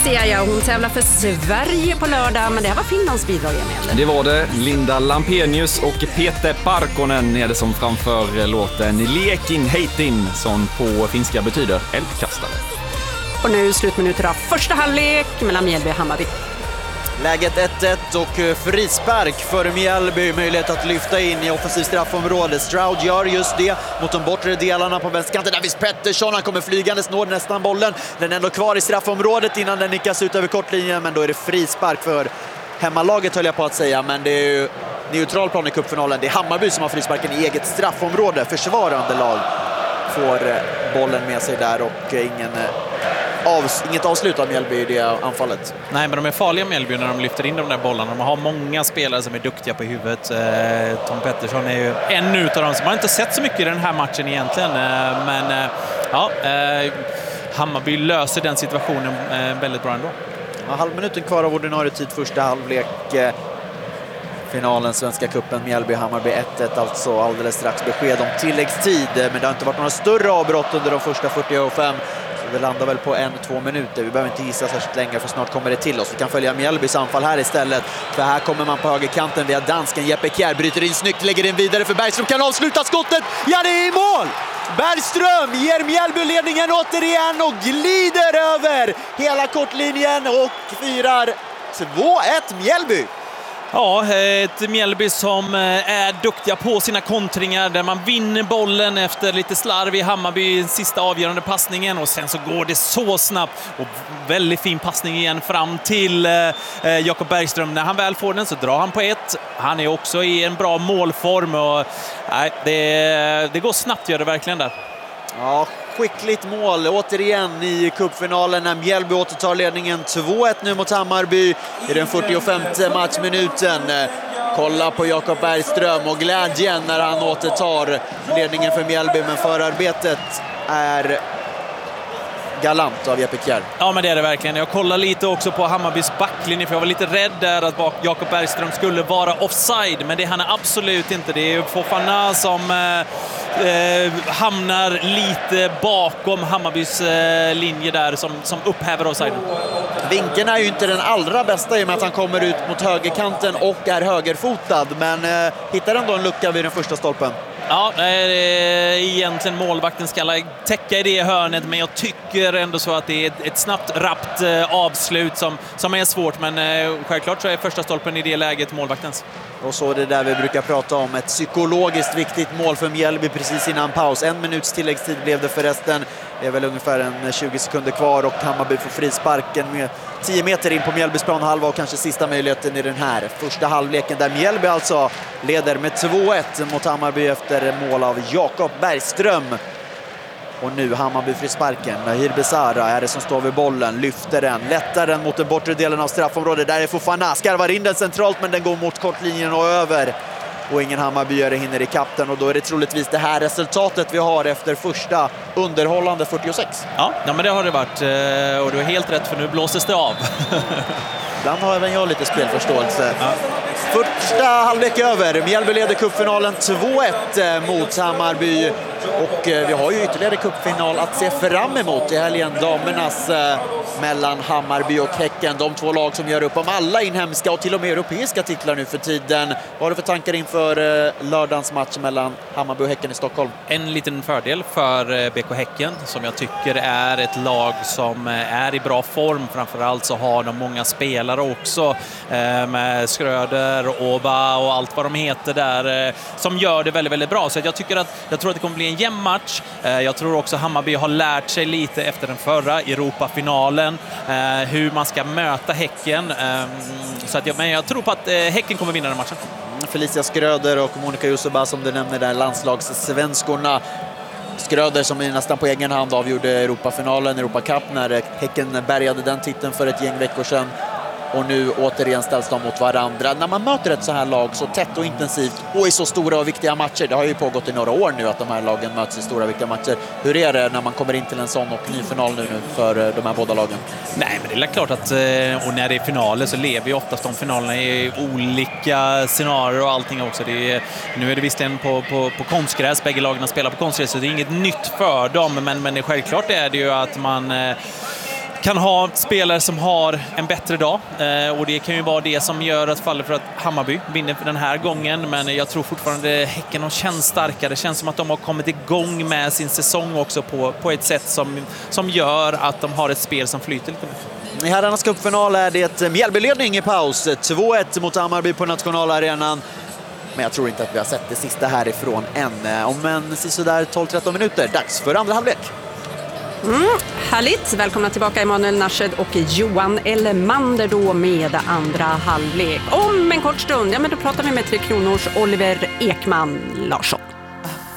ser jag. Hon tävlar för Sverige på lördag, men det här var Finlands bidrag, Emil. Det var det. Linda Lampenius och Peter Parkonen är det som framför låten Liekin Heitin, som på finska betyder eldkastare. Och nu slutminuter av första halvlek mellan Mjällby och Hammarby. Läget 1-1 och frispark för Mjällby. Möjlighet att lyfta in i offensiv straffområde. Stroud gör just det mot de bortre delarna på vänsterkanten. Davis Pettersson, han kommer flygande, når nästan bollen. Den är ändå kvar i straffområdet innan den nickas ut över kortlinjen. Men då är det frispark för hemmalaget, höll jag på att säga. Men det är ju neutral plan i cupfinalen. Det är Hammarby som har frisparken i eget straffområde. Försvarande lag får bollen med sig där och inget avslut av Mjällby i det anfallet. Nej, men de är farliga Mjällby när de lyfter in de där bollarna. De har många spelare som är duktiga på huvudet. Tom Pettersson är ju en utav dem som man inte sett så mycket i den här matchen egentligen. Hammarby löser den situationen väldigt bra ändå. Ja, halvminuten kvar av ordinarie tid, första halvlek. Finalen, Svenska cupen, Mjällby-Hammarby 1-1, alltså alldeles strax besked om tilläggstid. Men det har inte varit några större avbrott under de första 45. Det landar väl på 1-2 minuter. Vi behöver inte gissa särskilt länge, för snart kommer det till oss. Vi kan följa Mjällbys anfall här istället. För här kommer man på högerkanten via dansken. Jeppe Kjær bryter in snyggt, lägger in vidare för Bergström. Kan avsluta skottet. Ja, det är i mål! Bergström ger Mjällby ledningen återigen och glider över hela kortlinjen och firar 2-1 Mjällby. Ja, ett Mjällby som är duktiga på sina kontringar, där man vinner bollen efter lite slarv i Hammarby, sista avgörande passningen, och sen så går det så snabbt och väldigt fin passning igen fram till Jakob Bergström. När han väl får den så drar han på ett. Han är också i en bra målform och det går snabbt, gör det verkligen där. Ja, skickligt mål återigen i cupfinalen när Mjällby återtar ledningen 2-1 nu mot Hammarby i den 45:e matchminuten. Kolla på Jakob Bergström och glädjen när han återtar ledningen för Mjällby, men förarbetet är galant av Jeppe Kjær. Ja, men det är det verkligen. Jag kollar lite också på Hammarbys backlinje, för jag var lite rädd där att Jakob Bergström skulle vara offside, men det han är absolut inte. Det är Fofana som hamnar lite bakom Hammarbys linje där som upphäver offside. Vinkeln är ju inte den allra bästa i och med att han kommer ut mot högerkanten och är högerfotad, men hittar ändå en lucka vid den första stolpen. Ja, egentligen målvakten ska täcka i det hörnet, men jag tycker ändå så att det är ett snabbt, rappt avslut som är svårt, men självklart så är första stolpen i det läget målvaktens. Och så det där vi brukar prata om, ett psykologiskt viktigt mål för Mjällby precis innan paus. 1 minuts tilläggstid blev det förresten. Det är väl ungefär en 20 sekunder kvar och Hammarby får frisparken med 10 meter in på Mjällbys planhalva och kanske sista möjligheten i den här första halvleken där Mjällby alltså leder med 2-1 mot Hammarby efter mål av Jakob Bergström. Och nu Hammarby frisparken. Nahir Besara är det som står vid bollen, lyfter den, lättar den mot den bortre delen av straffområdet. Där är Fofana, skarvar in den centralt, men den går mot kortlinjen och över. Och ingen Hammarbyare hinner i kapten, och då är det troligtvis det här resultatet vi har efter första underhållande 46. Ja, men det har det varit, och du är helt rätt, för nu blåses det av. Ibland har även jag lite spelförståelse. Ja. Första halvlek över. Mjällby leder cupfinalen 2-1 mot Hammarby. Och vi har ju ytterligare cupfinal att se fram emot i helgen. Damernas mellan Hammarby och Häcken. De två lag som gör upp om alla inhemska och till och med europeiska titlar nu för tiden. Vad har du för tankar inför lördagens match mellan Hammarby och Häcken i Stockholm? En liten fördel för BK Häcken, som jag tycker är ett lag som är i bra form. Framförallt så har de många spelare också, med Skröder, Oba och allt vad de heter där, som gör det väldigt, väldigt bra. Så jag tror att det kommer bli en jämn match. Jag tror också Hammarby har lärt sig lite efter den förra Europafinalen hur man ska möta Häcken. Men jag tror på att Häcken kommer vinna den matchen. Felicia Skröder och Monica Jussuba, som du nämner där, landslagssvenskorna. Skröder som nästan på egen hand avgjorde Europafinalen, Europa Cup, när Häcken bärgade den titeln för ett gäng veckor sedan. Och nu återigen ställs de mot varandra. När man möter ett så här lag så tätt och intensivt och i så stora och viktiga matcher, det har ju pågått i några år nu att de här lagen möts i stora och viktiga matcher. Hur är det när man kommer in till en sån och ny final nu för de här båda lagen? Nej, men det är klart att och när det är finaler så lever ju oftast de finalerna i olika scenarier och allting också. Nu är det visst en på konstgräs, bägge lagen spelar på konstgräs, så det är inget nytt för dem, men självklart är det ju att man kan ha spelare som har en bättre dag och det kan ju vara det som gör att faller för att Hammarby vinner den här gången, men jag tror fortfarande Häcken har känns starkare. Det känns som att de har kommit igång med sin säsong också på ett sätt som gör att de har ett spel som flyter lite mer. I herrarnas cupfinal är det Mjällbyledning i paus. 2-1 mot Hammarby på nationalarenan. Men jag tror inte att vi har sett det sista härifrån än. Om en sådär 12-13 minuter, dags för andra halvlek. Härligt, välkomna tillbaka Emanuel Narshed och Johan Elmander då med andra halvlek. Om en kort stund, ja men då pratar vi med Tre Kronors Oliver Ekman Larsson.